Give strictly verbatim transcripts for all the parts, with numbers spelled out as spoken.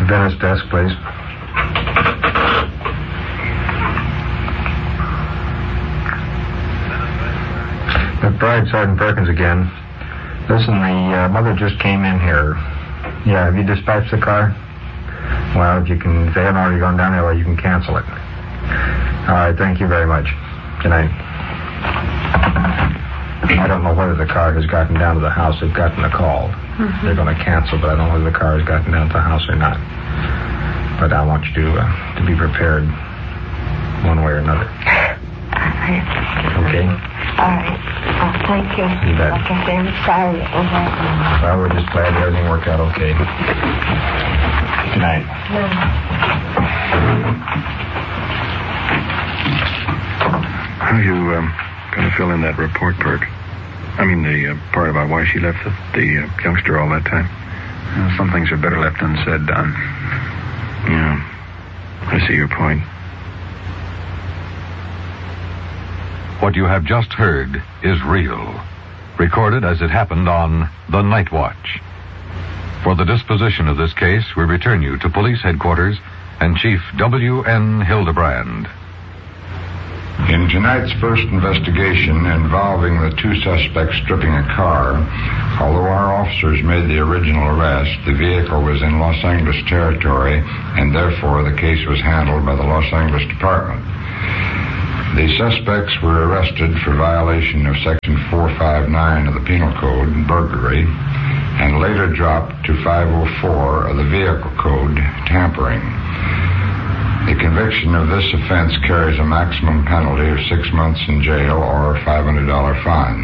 Dennis' desk, please. McBride, Sergeant Perkins again. Listen, the uh, mother just came in here. Yeah, have you dispatched the car? Well, if you can, if they haven't already gone down there, well, you can cancel it. All right, thank you very much. Good night. I don't know whether the car has gotten down to the house. They've gotten a call. Mm-hmm. They're going to cancel, but I don't know whether the car has gotten down to the house or not. But I want you to uh, to be prepared one way or another. Okay? All right. Oh, thank you. You bet. Like I say, I'm sorry. Oh, well, we're just glad everything worked out okay. Good night. No. How are you um, going to fill in that report, Perk? I mean, the uh, part about why she left the, the uh, youngster all that time. Well, some things are better left unsaid, Don. Yeah, I see your point. What you have just heard is real, recorded as it happened on The Night Watch. For the disposition of this case, we return you to police headquarters and Chief W N Hildebrand. In tonight's first investigation involving the two suspects stripping a car, although our officers made the original arrest, the vehicle was in Los Angeles territory, and therefore the case was handled by the Los Angeles Department. The suspects were arrested for violation of Section four fifty-nine of the Penal Code, burglary, and later dropped to five oh four of the Vehicle Code, tampering. The conviction of this offense carries a maximum penalty of six months in jail or a five hundred dollars fine.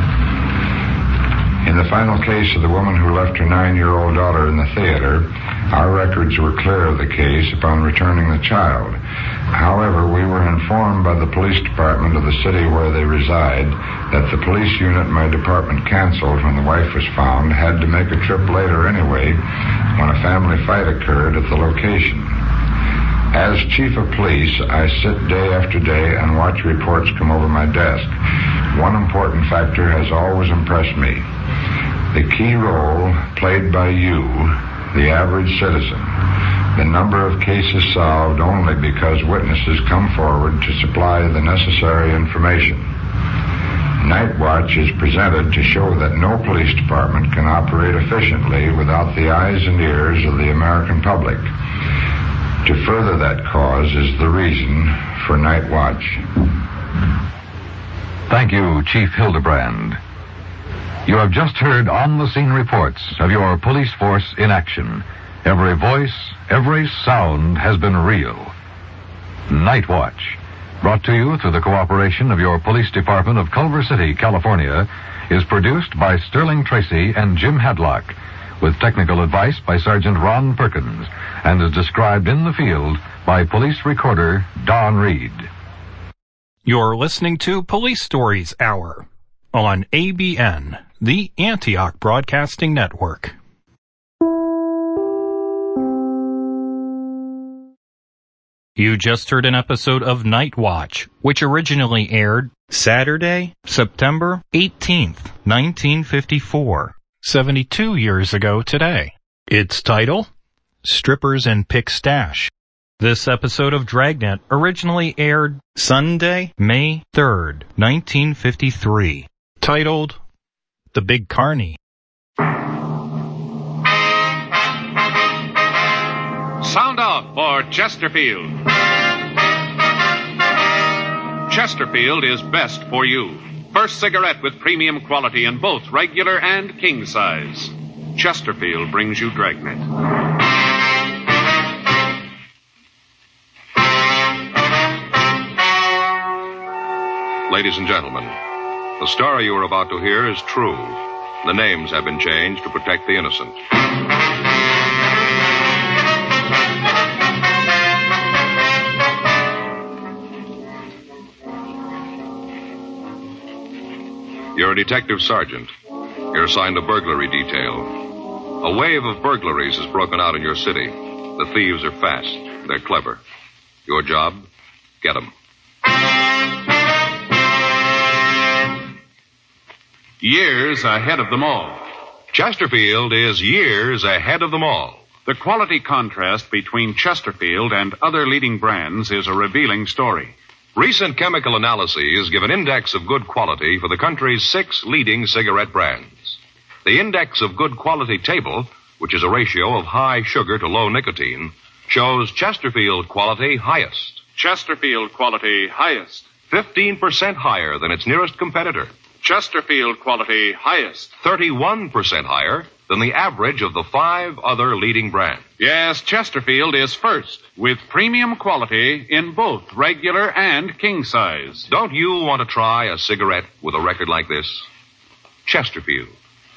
In the final case of the woman who left her nine-year-old daughter in the theater, our records were clear of the case upon returning the child. However, we were informed by the police department of the city where they reside that the police unit my department canceled when the wife was found had to make a trip later anyway when a family fight occurred at the location. As chief of police, I sit day after day and watch reports come over my desk. One important factor has always impressed me. The key role played by you, the average citizen. The number of cases solved only because witnesses come forward to supply the necessary information. Night Watch is presented to show that no police department can operate efficiently without the eyes and ears of the American public. To further that cause is the reason for Night Watch. Thank you, Chief Hildebrand. You have just heard on-the-scene reports of your police force in action. Every voice, every sound has been real. Night Watch, brought to you through the cooperation of your police department of Culver City, California, is produced by Sterling Tracy and Jim Hadlock, with technical advice by Sergeant Ron Perkins, and is described in the field by police recorder Don Reed. You're listening to Police Stories Hour on A B N, the Antioch Broadcasting Network. You just heard an episode of Night Watch, which originally aired Saturday, September eighteenth, nineteen fifty-four. seventy-two years ago today. Its title, Strippers and Pick Stash. This episode of Dragnet originally aired Sunday, May third, nineteen fifty-three, titled The Big Carney. Sound off for Chesterfield. Chesterfield is best for you. First cigarette with premium quality in both regular and king size. Chesterfield brings you Dragnet. Ladies and gentlemen, the story you are about to hear is true. The names have been changed to protect the innocent. You're a detective sergeant. You're assigned a burglary detail. A wave of burglaries has broken out in your city. The thieves are fast. They're clever. Your job? Get them. Years ahead of them all. Chesterfield is years ahead of them all. The quality contrast between Chesterfield and other leading brands is a revealing story. Recent chemical analyses give an index of good quality for the country's six leading cigarette brands. The index of good quality table, which is a ratio of high sugar to low nicotine, shows Chesterfield quality highest. Chesterfield quality highest. fifteen percent higher than its nearest competitor. Chesterfield quality highest. thirty-one percent higher than the average of the five other leading brands. Yes, Chesterfield is first, with premium quality in both regular and king size. Don't you want to try a cigarette with a record like this? Chesterfield.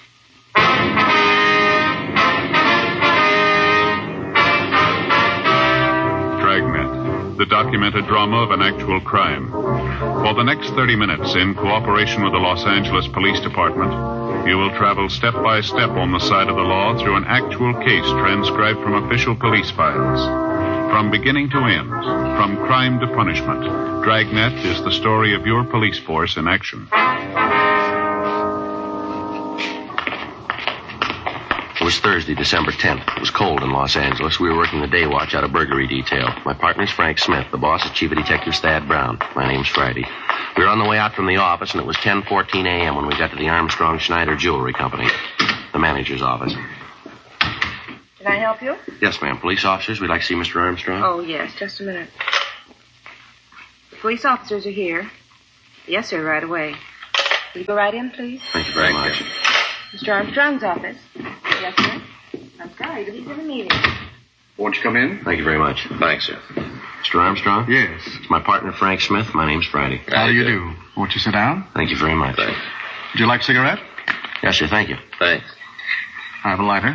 Dragnet, the documented drama of an actual crime. For the next thirty minutes, in cooperation with the Los Angeles Police Department, you will travel step by step on the side of the law through an actual case transcribed from official police files. From beginning to end, from crime to punishment, Dragnet is the story of your police force in action. It was Thursday, December tenth. It was cold in Los Angeles. We were working the day watch out of burglary detail. My partner's Frank Smith. The boss is Chief of Detective Thad Brown. My name's Friday. We were on the way out from the office, and it was ten fourteen a.m. when we got to the Armstrong Schneider Jewelry Company, the manager's office. Can I help you? Yes, ma'am. Police officers, we'd like to see Mister Armstrong. Oh, yes. Just a minute. The police officers are here. Yes, sir, right away. Will you go right in, please? Thank you very much. Mister Armstrong's office. Yes, sir. I'm sorry, but he's in a meeting. Won't you come in? Thank you very much. Thanks, sir. Mister Armstrong? Yes. It's my partner, Frank Smith. My name's Friday. How do you do? Won't you sit down? Thank you very much. Thanks. Would you like a cigarette? Yes, sir. Thank you. Thanks. I have a lighter.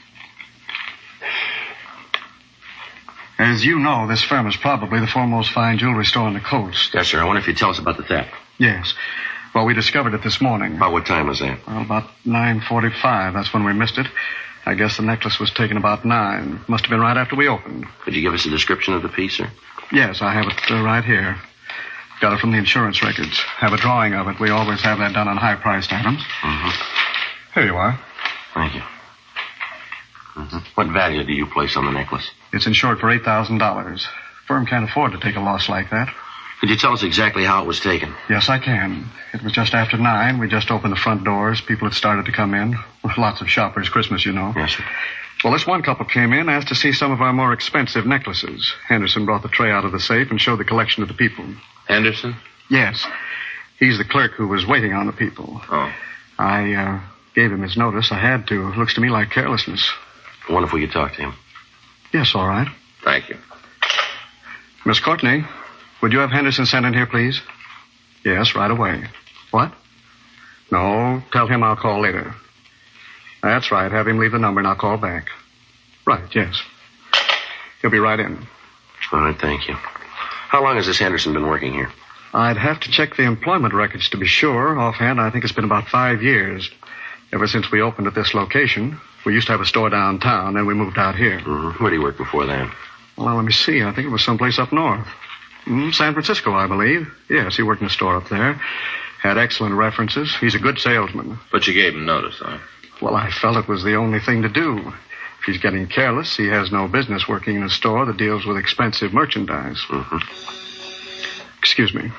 As you know, this firm is probably the foremost fine jewelry store on the coast. Yes, sir. I wonder if you'd tell us about the theft. Yes. Well, we discovered it this morning. About what time was that? Well, about nine forty-five. That's when we missed it. I guess the necklace was taken about nine. Must have been right after we opened. Could you give us a description of the piece, sir? Yes, I have it uh, right here. Got it from the insurance records. Have a drawing of it. We always have that done on high-priced items. Mm-hmm. Here you are. Thank you. Mm-hmm. What value do you place on the necklace? It's insured for eight thousand dollars. Firm can't afford to take a loss like that. Could you tell us exactly how it was taken? Yes, I can. It was just after nine. We just opened the front doors. People had started to come in. Lots of shoppers. Christmas, you know. Yes, sir. Well, this one couple came in, asked to see some of our more expensive necklaces. Henderson brought the tray out of the safe and showed the collection to the people. Henderson? Yes. He's the clerk who was waiting on the people. Oh. I uh, gave him his notice. I had to. It looks to me like carelessness. I wonder if we could talk to him. Yes, all right. Thank you. Miss Courtney, would you have Henderson sent in here, please? Yes, right away. What? No, tell him I'll call later. That's right. Have him leave the number and I'll call back. Right, yes. He'll be right in. All right, thank you. How long has this Henderson been working here? I'd have to check the employment records to be sure. Offhand, I think it's been about five years. Ever since we opened at this location. We used to have a store downtown, then we moved out here. Mm-hmm. Where did he work before that? Well, let me see. I think it was someplace up north. Mm, San Francisco, I believe. Yes, he worked in a store up there. Had excellent references. He's a good salesman. But you gave him notice, huh? Well, I felt it was the only thing to do. If he's getting careless, he has no business working in a store that deals with expensive merchandise. Mm-hmm. Excuse me.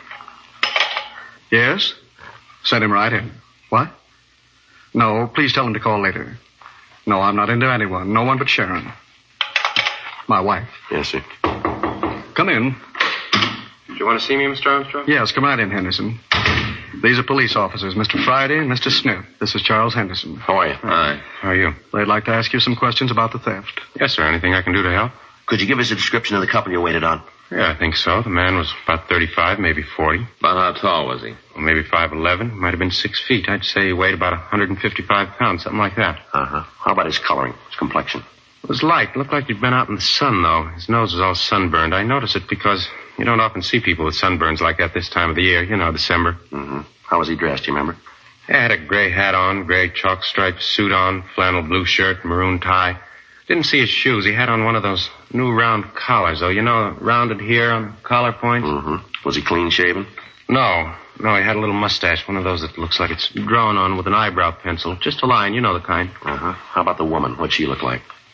Yes? Send him right in. What? No, please tell him to call later. No, I'm not into anyone. No one but Sharon. My wife. Yes, sir. Come in. Do you want to see me, Mister Armstrong? Yes, come right in, Henderson. These are police officers, Mister Friday and Mister Smith. This is Charles Henderson. How are you? Hi. How are you? They'd like to ask you some questions about the theft. Yes, sir. Anything I can do to help? Could you give us a description of the couple you waited on? Yeah, I think so. The man was about thirty-five, maybe forty. About how tall was he? Well, maybe five eleven. Might have been six feet. I'd say he weighed about one hundred fifty-five pounds, something like that. Uh-huh. How about his coloring, his complexion? It was light. Looked like he'd been out in the sun, though. His nose was all sunburned. I noticed it because you don't often see people with sunburns like that this time of the year. You know, December. Mm-hmm. How was he dressed, do you remember? Yeah, had a gray hat on, gray chalk-striped suit on, flannel blue shirt, maroon tie. Didn't see his shoes. He had on one of those new round collars, though. You know, rounded here on the collar point. Mm-hmm. Was he clean-shaven? No. No, he had a little mustache, one of those that looks like it's drawn on with an eyebrow pencil. Just a line, you know the kind. Uh-huh. How about the woman? What'd she look like?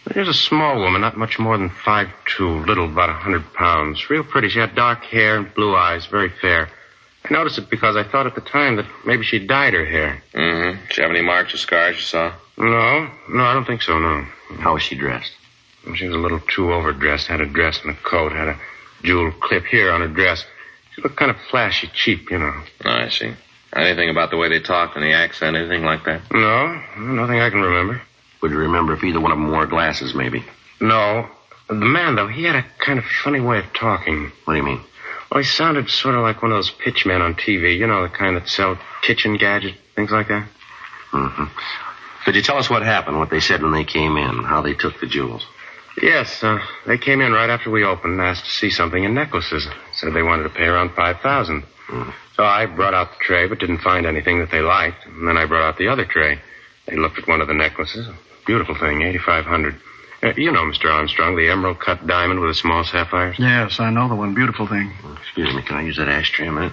Here's a small woman, not much more than five two, little, about a hundred pounds. Real pretty. She had dark hair and blue eyes, very fair. I noticed it because I thought at the time that maybe she dyed her hair. Mm-hmm. Did she have any marks or scars you saw? No, no, I don't think so, no. How was she dressed? Well, she was a little too overdressed. Had a dress and a coat. Had a jewel clip here on her dress. She looked kind of flashy, cheap, you know. Oh, I see. Anything about the way they talked, any accent, anything like that? No, nothing I can remember. Would you remember if either one of them wore glasses, maybe? No. The man, though, he had a kind of funny way of talking. What do you mean? Well, he sounded sort of like one of those pitch men on T V. You know, the kind that sell kitchen gadgets, things like that. Mm-hmm. Could you tell us what happened, what they said when they came in, how they took the jewels? Yes, uh, they came in right after we opened and asked to see something in necklaces. Said they wanted to pay around five thousand dollars. Mm. So I brought out the tray, but didn't find anything that they liked. And then I brought out the other tray. They looked at one of the necklaces. Beautiful thing, eighty-five hundred dollars. Uh, you know, Mister Armstrong, the emerald-cut diamond with the small sapphires? Yes, I know the one. Beautiful thing. Excuse me, can I use that ashtray a minute?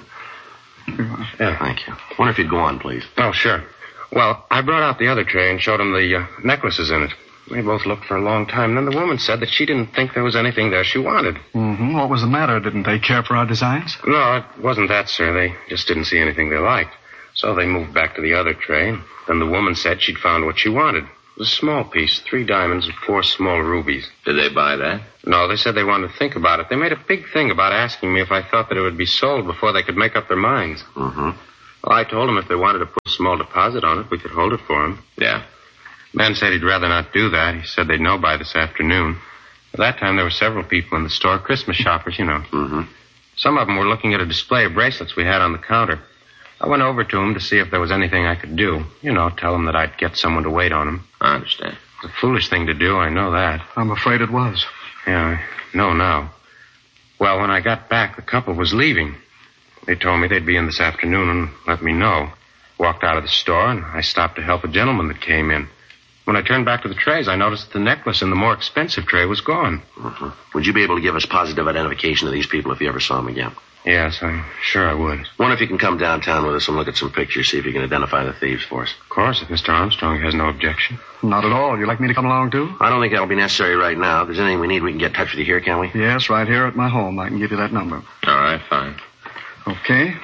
Yeah. Thank you. Wonder if you'd go on, please. Oh, sure. Well, I brought out the other tray and showed them the uh, necklaces in it. They both looked for a long time. Then the woman said that she didn't think there was anything there she wanted. Mm-hmm. What was the matter? Didn't they care for our designs? No, it wasn't that, sir. They just didn't see anything they liked. So they moved back to the other tray. Then the woman said she'd found what she wanted. It was a small piece, three diamonds and four small rubies. Did they buy that? No, they said they wanted to think about it. They made a big thing about asking me if I thought that it would be sold before they could make up their minds. Mm-hmm. Well, I told them if they wanted to put a small deposit on it, we could hold it for them. Yeah. Ben said he'd rather not do that. He said they'd know by this afternoon. At that time, there were several people in the store, Christmas shoppers, you know. Mm-hmm. Some of them were looking at a display of bracelets we had on the counter. I went over to them to see if there was anything I could do. You know, tell them that I'd get someone to wait on them. I understand. It's a foolish thing to do, I know that. I'm afraid it was. Yeah, I know now. Well, when I got back, the couple was leaving. They told me they'd be in this afternoon and let me know. Walked out of the store, and I stopped to help a gentleman that came in. When I turned back to the trays, I noticed that the necklace in the more expensive tray was gone. Mm-hmm. Would you be able to give us positive identification of these people if you ever saw them again? Yes, I'm sure I would. Wonder if you can come downtown with us and look at some pictures, see if you can identify the thieves for us. Of course, if Mister Armstrong has no objection. Not at all. You'd like me to come along, too? I don't think that'll be necessary right now. If there's anything we need, we can get in touch with you here, can we? Yes, right here at my home. I can give you that number. All right, fine. Okay.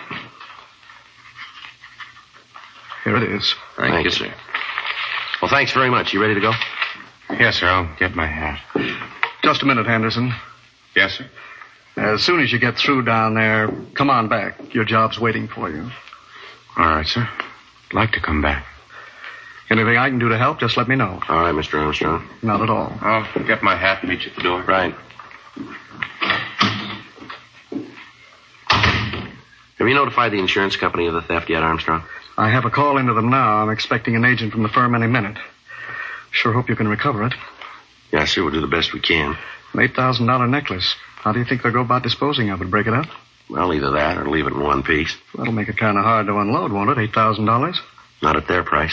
Here it is. Thank, Thank you, sir. Well, thanks very much. You ready to go? Yes, sir. I'll get my hat. Just a minute, Henderson. Yes, sir. As soon as you get through down there, come on back. Your job's waiting for you. All right, sir. I'd like to come back. Anything I can do to help, just let me know. All right, Mister Armstrong. Not at all. I'll get my hat and meet you at the door. Right. Have you notified the insurance company of the theft yet, Armstrong? I have a call into them now. I'm expecting an agent from the firm any minute. Sure hope you can recover it. Yes, sir. We'll do the best we can. An eight thousand dollars necklace. How do you think they'll go about disposing of it? Break it up? Well, either that or leave it in one piece. That'll make it kind of hard to unload, won't it? eight thousand dollars? Not at their price.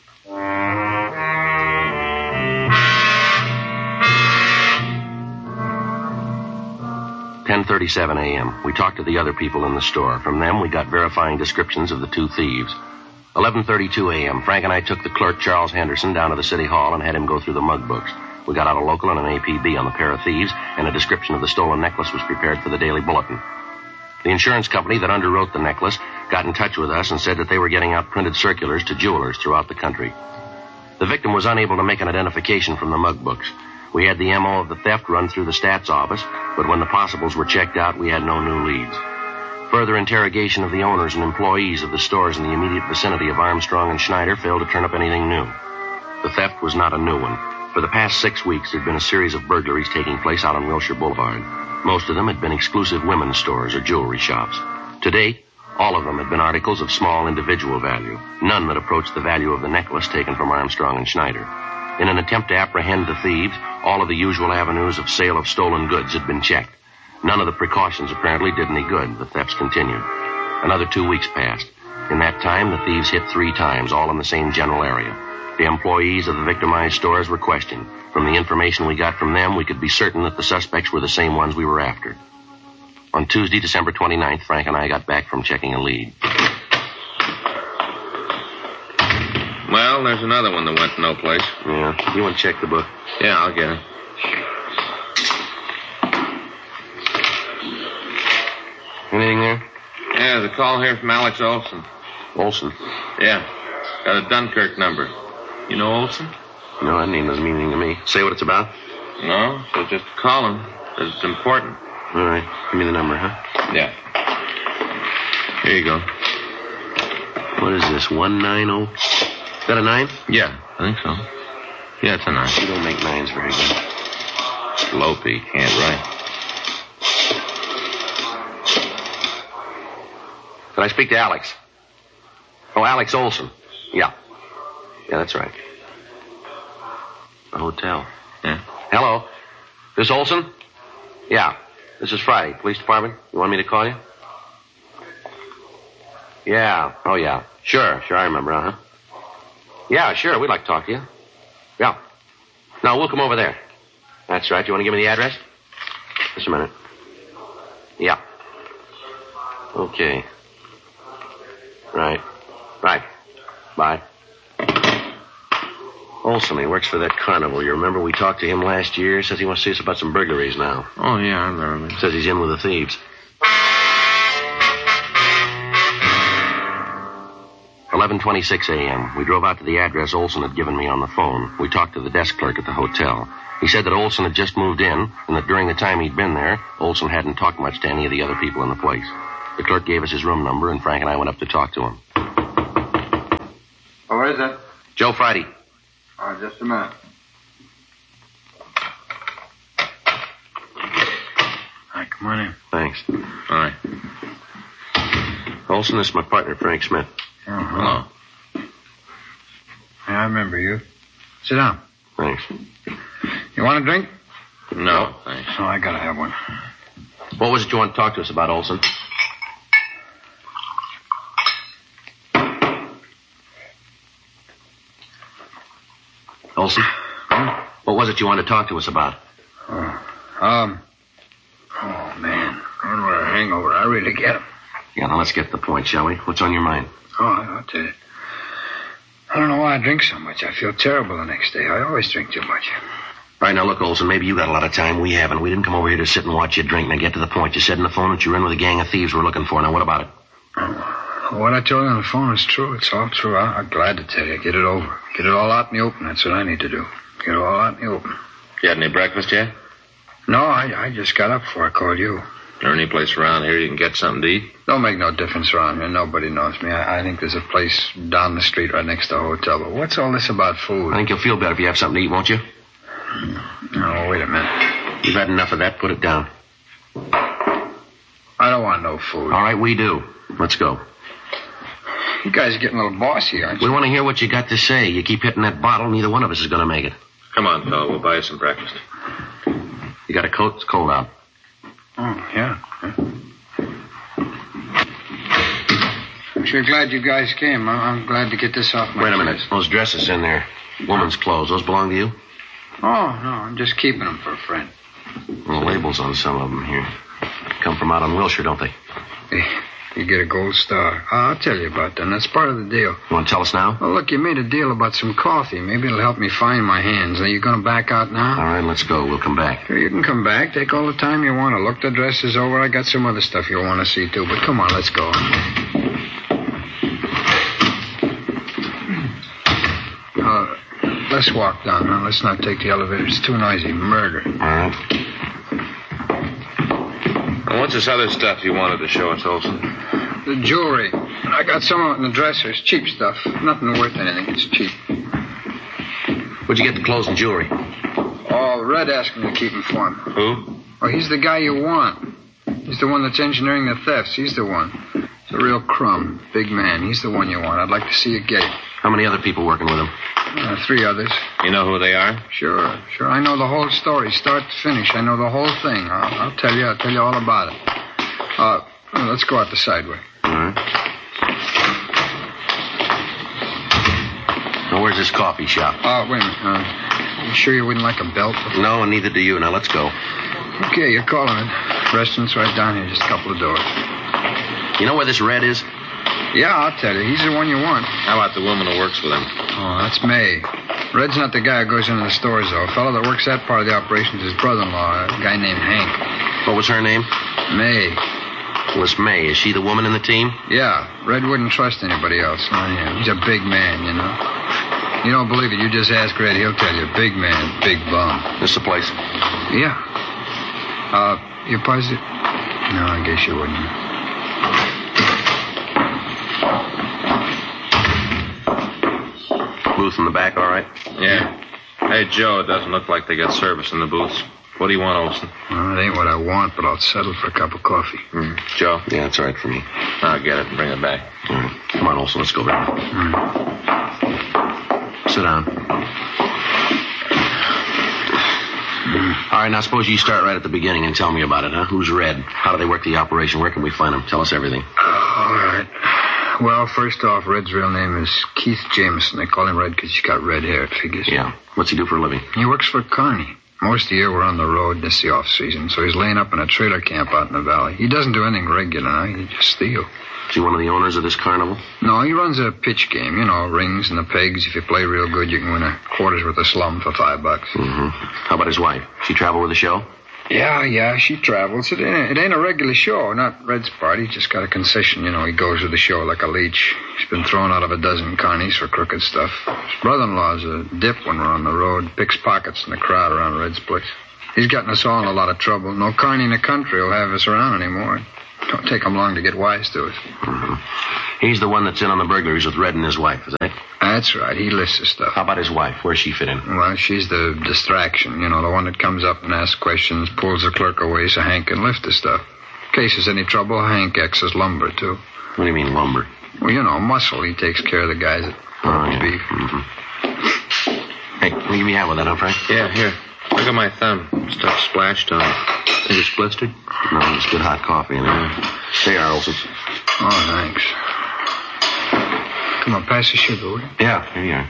ten thirty-seven a.m. We talked to the other people in the store. From them, we got verifying descriptions of the two thieves. eleven thirty-two a.m. Frank and I took the clerk, Charles Henderson, down to the city hall and had him go through the mug books. We got out a local and an A P B on the pair of thieves, and a description of the stolen necklace was prepared for the Daily Bulletin. The insurance company that underwrote the necklace got in touch with us and said that they were getting out printed circulars to jewelers throughout the country. The victim was unable to make an identification from the mug books. We had the M O of the theft run through the stats office, but when the possibles were checked out, we had no new leads. Further interrogation of the owners and employees of the stores in the immediate vicinity of Armstrong and Schneider failed to turn up anything new. The theft was not a new one. For the past six weeks, there had been a series of burglaries taking place out on Wilshire Boulevard. Most of them had been exclusive women's stores or jewelry shops. To date, all of them had been articles of small individual value, none that approached the value of the necklace taken from Armstrong and Schneider. In an attempt to apprehend the thieves, all of the usual avenues of sale of stolen goods had been checked. None of the precautions apparently did any good. The thefts continued. Another two weeks passed. In that time, the thieves hit three times, all in the same general area. The employees of the victimized stores were questioned. From the information we got from them, we could be certain that the suspects were the same ones we were after. On Tuesday, December twenty-ninth, Frank and I got back from checking a lead. Well, Well, there's another one that went no place. Yeah. You want to check the book? Yeah, I'll get it. Anything there? Yeah, there's a call here from Alex Olson. Olson? Yeah. Got a Dunkirk number. You know Olson? No, that name doesn't mean anything to me. Say what it's about? No, so just call him. It's important. All right. Give me the number, huh? Yeah. Here you go. What is this, one nine oh? Is that a nine? Yeah, I think so. Yeah, it's a nine. You don't make nines very good. Slopey, can't write. Can I speak to Alex? Oh, Alex Olson. Yeah. Yeah, that's right. The hotel. Yeah. Hello. This Olson? Yeah. This is Friday. Police department. You want me to call you? Yeah. Oh, yeah. Sure. Sure, I remember, uh-huh. Yeah, sure. We'd like to talk to you. Yeah. No, we'll come over there. That's right. You want to give me the address? Just a minute. Yeah. Okay. Right. Right. Bye. Olson, he works for that carnival. You remember we talked to him last year? Says he wants to see us about some burglaries now. Oh, yeah, I remember. Says he's in with the thieves. eleven twenty-six a.m. We drove out to the address Olson had given me on the phone. We talked to the desk clerk at the hotel. He said that Olson had just moved in, and that during the time he'd been there, Olson hadn't talked much to any of the other people in the place. The clerk gave us his room number, and Frank and I went up to talk to him. Oh, what is it? Joe Friday. Oh, just a minute. All right, come on in. Thanks. All right. Olson, this is my partner, Frank Smith. Oh, hello. Yeah, I remember you. Sit down. Thanks. You want a drink? No, thanks. Oh, I gotta have one. What was it you want to talk to us about, Olson? Olson? Hmm? What was it you wanted to talk to us about? Oh, um... Oh, man. Going with a hangover. I really get him. Yeah, now let's get to the point, shall we? What's on your mind? Oh, I'll tell you. I don't know why I drink so much. I feel terrible the next day. I always drink too much. All right, now look, Olson, maybe you got a lot of time. We haven't. We didn't come over here to sit and watch you drink. Now get to the point. You said on the phone that you were in with a gang of thieves we're looking for. Now what about it? Oh, what I told you on the phone is true. It's all true. I, I'm glad to tell you. Get it over. Get it all out in the open. That's what I need to do. Get it all out in the open. You had any breakfast yet? No, I, I just got up before I called you. Is there any place around here you can get something to eat? Don't make no difference around here. Nobody knows me. I, I think there's a place down the street right next to the hotel. But what's all this about food? I think you'll feel better if you have something to eat, won't you? No, wait a minute. You've had enough of that. Put it down. I don't want no food. All right, we do. Let's go. You guys are getting a little bossy, aren't you? We want to hear what you got to say. You keep hitting that bottle, neither one of us is going to make it. Come on, fella. We'll buy you some breakfast. You got a coat? It's cold out. Oh, yeah. yeah. I'm sure glad you guys came. I'm glad to get this off my Wait a minute. chest. Those dresses in there, woman's clothes, those belong to you? Oh, no, I'm just keeping them for a friend. Well, labels on some of them here. Come from out on Wilshire, don't they? You get a gold star. I'll tell you about them. That's part of the deal. You want to tell us now? Well, look, you made a deal about some coffee. Maybe it'll help me find my hands. Are you going to back out now? All right, let's go. We'll come back. Sure, you can come back. Take all the time you want to. Look the dresses over. I got some other stuff you'll want to see, too. But come on, let's go. Uh, let's walk down now. Let's not take the elevator. It's too noisy. Murder. All right. Well, what's this other stuff you wanted to show us, Olson? The jewelry. I got some of it in the dresser. It's cheap stuff. Nothing worth anything. It's cheap. Where'd you get the clothes and jewelry? Oh, Red asked me to keep him for him. Who? Oh, he's the guy you want. He's the one that's engineering the thefts. He's the one. He's a real crumb. Big man. He's the one you want. I'd like to see you get him. How many other people working with him? Uh, three others. You know who they are? Sure, sure. I know the whole story, start to finish. I know the whole thing. I'll, I'll tell you. I'll tell you all about it. Uh, let's go out the side way. All right. Now, where's this coffee shop? Oh, wait a minute. Uh, you sure you wouldn't like a belt? No, and neither do you. Now, let's go. Okay, you're calling it. Restaurant's right down here, just a couple of doors. You know where this Red is? Yeah, I'll tell you. He's the one you want. How about the woman who works with him? Oh, that's May. Red's not the guy who goes into the stores, though. A fellow that works that part of the operation is his brother-in-law, a guy named Hank. What was her name? May. Was May. Is she the woman in the team? Yeah. Red wouldn't trust anybody else. Not him. He's a big man, you know. You don't believe it, you just ask Red. He'll tell you. Big man, big bum. This the place? Yeah. Uh, you positive? No, I guess you wouldn't. Booth in the back, all right? Yeah. Hey, Joe, it doesn't look like they got service in the booths. What do you want, Olson? Well, it ain't what I want, but I'll settle for a cup of coffee. Mm. Joe? Yeah, that's all right for me. I'll get it and bring it back. All right. Come on, Olson, let's go back. Mm. Sit down. All right, now suppose you start right at the beginning and tell me about it, huh? Who's Red? How do they work the operation? Where can we find them? Tell us everything. All right. Well, first off, Red's real name is Keith Jameson. They call him Red because he's got red hair, it figures. Yeah. What's he do for a living? He works for Carney. Most of the year we're on the road. This is the off-season, so he's laying up in a trailer camp out in the valley. He doesn't do anything regular now. He just steals. Is he one of the owners of this carnival? No, he runs a pitch game. You know, rings and the pegs. If you play real good, you can win a quarter's worth of slum for five bucks. Mm-hmm. How about his wife? She travel with the show? Yeah, yeah, she travels. It ain't, it ain't a regular show, not Red's part. He just got a concession. You know, he goes with the show like a leech. He's been thrown out of a dozen carnies for crooked stuff. His brother-in-law's a dip when we're on the road. Picks pockets in the crowd around Red's place. He's gotten us all in a lot of trouble. No carny in the country will have us around anymore. Don't take him long to get wise to it. Mm-hmm. He's the one that's in on the burglaries with Red and his wife, is that? That's right. He lists the stuff. How about his wife? Where's she fit in? Well, she's the distraction. You know, the one that comes up and asks questions, pulls the clerk away so Hank can lift the stuff. In case there's any trouble, Hank acts as lumber, too. What do you mean, lumber? Well, you know, muscle. He takes care of the guys that oh, yeah. beef. Mm-hmm. Hey, will you give me a hand with that, huh, Frank? Yeah, here. Look at my thumb. Stuff splashed on it. Think it's blistered? No, it's good hot coffee in there. There you are, Olson. Oh, thanks. Come on, pass the sugar, will you? Yeah, here you are.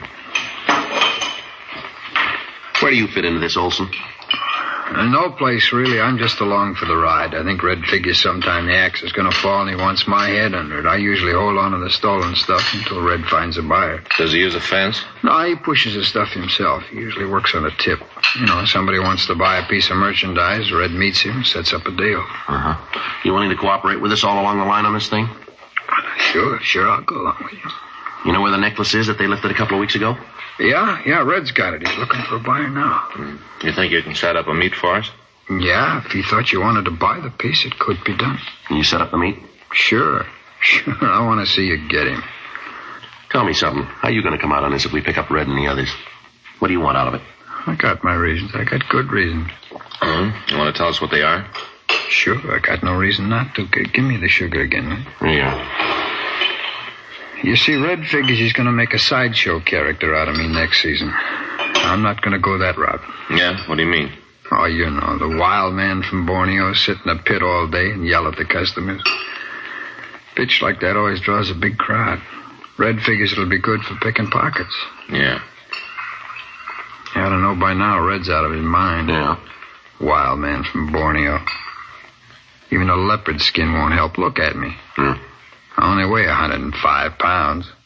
Where do you fit into this, Olson? Uh, no place, really. I'm just along for the ride. I think Red figures sometime the axe is going to fall and he wants my head under it. I usually hold on to the stolen stuff until Red finds a buyer. Does he use a fence? No, he pushes his stuff himself. He usually works on a tip. You know, somebody wants to buy a piece of merchandise. Red meets him, sets up a deal. Uh-huh. You willing to cooperate with us all along the line on this thing? Sure, sure. I'll go along with you. You know where the necklace is that they lifted a couple of weeks ago? Yeah, yeah, Red's got it. He's looking for a buyer now. Mm. You think you can set up a meet for us? Yeah, if he thought you wanted to buy the piece, it could be done. Can you set up the meet? Sure, sure. I want to see you get him. Tell me something. How are you going to come out on this if we pick up Red and the others? What do you want out of it? I got my reasons. I got good reasons. Mm-hmm. You want to tell us what they are? Sure, I got no reason not to. G- give me the sugar again, man. Yeah. You see, Red figures he's going to make a sideshow character out of me next season. I'm not going to go that route. Yeah? What do you mean? Oh, you know, the wild man from Borneo sit in a pit all day and yell at the customers. Pitch like that always draws a big crowd. Red figures it'll be good for picking pockets. Yeah. You ought to know by now Red's out of his mind. Yeah. Wild man from Borneo. Even a leopard skin won't help. Look at me. Hmm. I only weigh one hundred five pounds.